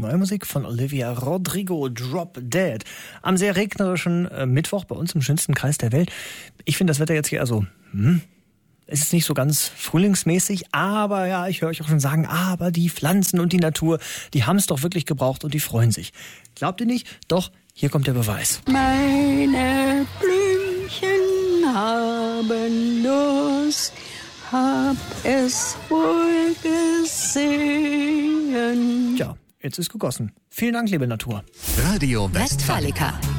neue Musik von Olivia Rodrigo, Drop Dead. Am sehr regnerischen Mittwoch bei uns im schönsten Kreis der Welt. Ich finde das Wetter jetzt hier es ist nicht so ganz frühlingsmäßig, aber ja, ich höre euch auch schon sagen, aber die Pflanzen und die Natur, die haben es doch wirklich gebraucht und die freuen sich. Glaubt ihr nicht? Doch, hier kommt der Beweis. Meine Blümchen haben Durst, hab es wohl gesehen. Ja, jetzt ist gegossen. Vielen Dank, liebe Natur. Radio Westfalica.